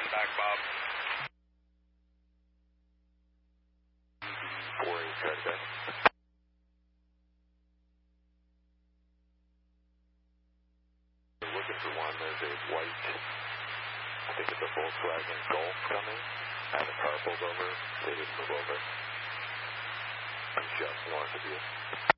back, Bob. 48, try to back. We're looking for one. There's a white, I think it's a Volkswagen Golf coming. I had a car pulled over. They didn't move over. I'm just north of you.